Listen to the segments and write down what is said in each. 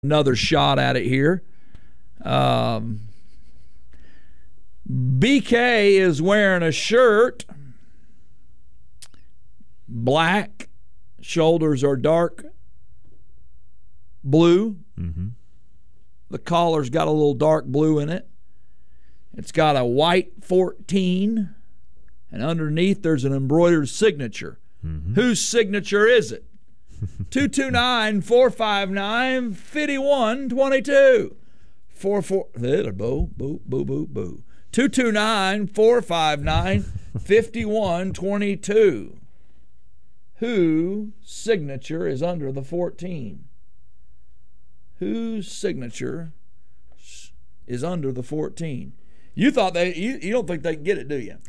another shot at it here. BK is wearing a shirt, black, shoulders are dark blue. Mm-hmm. The collar's got a little dark blue in it. It's got a white 14, and underneath there's an embroidered signature. Mm-hmm. Whose signature is it? 229-459-5122. 44 boo boo boo boo boo. 229-459-5122. Whose signature is under the 14? Whose signature is under the 14? You thought you don't think they can get it, do you?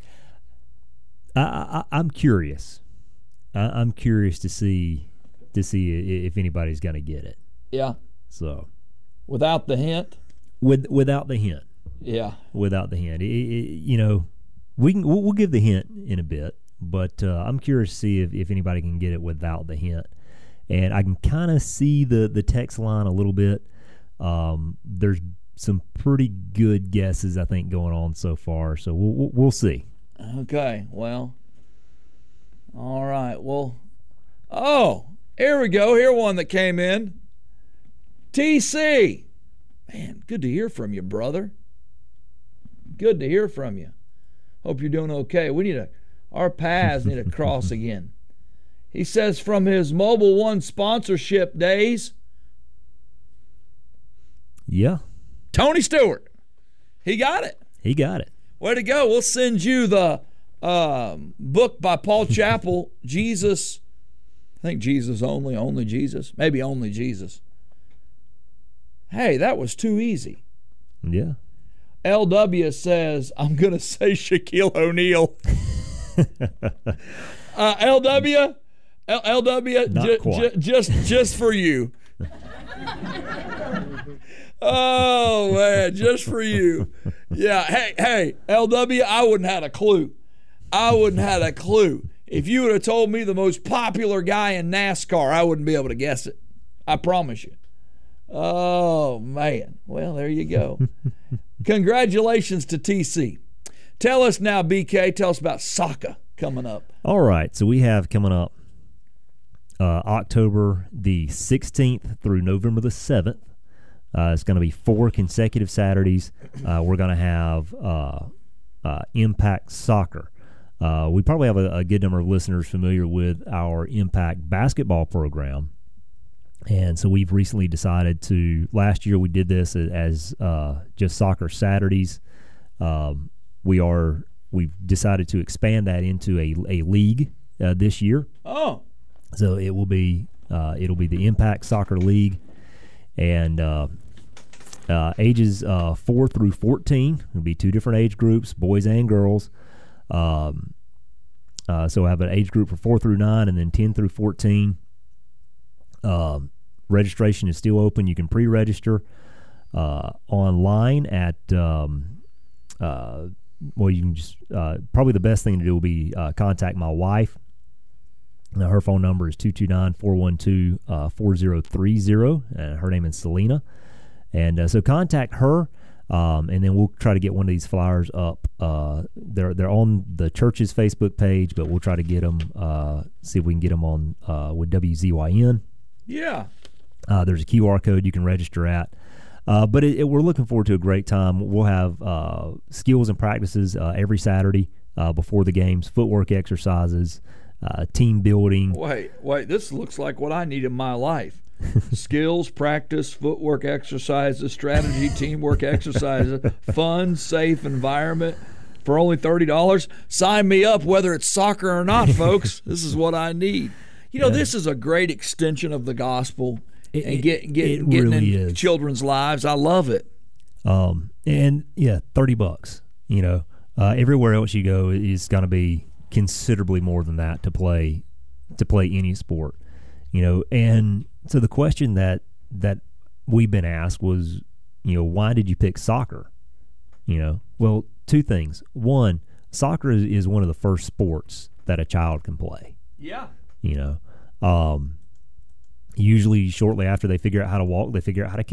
I'm curious. I'm curious to see if anybody's going to get it. Yeah. So, without the hint. Without the hint. Yeah. Without the hint, we'll give the hint in a bit, but I'm curious to see if anybody can get it without the hint. And I can kind of see the text line a little bit. There's some pretty good guesses, I think, going on so far. So we'll see. Okay. Well. All right. Well. Oh, here we go. Here one that came in. TC. Man, good to hear from you, brother. Good to hear from you. Hope you're doing okay. Our paths need to cross again. He says from his Mobile One sponsorship days. Yeah. Tony Stewart. He got it. He got it. Way to go. We'll send you the book by Paul Chappell, Jesus. I think Jesus only Jesus. Maybe only Jesus. Hey, that was too easy. Yeah. LW says, I'm going to say Shaquille O'Neal. LW, just for you. Oh, man, just for you. Yeah, hey, LW, I wouldn't have had a clue. If you would have told me the most popular guy in NASCAR, I wouldn't be able to guess it. I promise you. Oh, man. Well, there you go. Congratulations to TC. Tell us now, BK, tell us about soccer coming up. All right. So we have coming up October the 16th through November the 7th. It's going to be 4 consecutive Saturdays. We're going to have Impact Soccer. We probably have a good number of listeners familiar with our Impact basketball program. And so we've recently decided last year we did this as just soccer Saturdays. We've decided to expand that into a league this year. Oh. So it'll be the Impact Soccer League, and ages 4 through 14. It'll be 2 different age groups, boys and girls. So I have an age group for 4 through 9, and then 10 through 14. Registration is still open. You can pre-register online at you can just probably the best thing to do will be contact my wife. Now, her phone number is 229-412-4030, and her name is Selena. And so contact her, and then we'll try to get one of these flyers up. They're on the church's Facebook page, but we'll try to get them, see if we can get them on with WZYN. Yeah. There's a QR code you can register at. But we're looking forward to a great time. We'll have skills and practices every Saturday before the games, footwork exercises, team building. Wait, this looks like what I need in my life. Skills, practice, footwork exercises, strategy, teamwork exercises, fun, safe environment for only $30. Sign me up whether it's soccer or not, folks. This is what I need. This is a great extension of the gospel and getting really in children's lives. I love it. And yeah, $30. Everywhere else you go is going to be considerably more than that to play any sport. And so the question that we've been asked was, why did you pick soccer? Well, 2 things. One, soccer is one of the first sports that a child can play. Yeah. Usually, shortly after they figure out how to walk, they figure out how to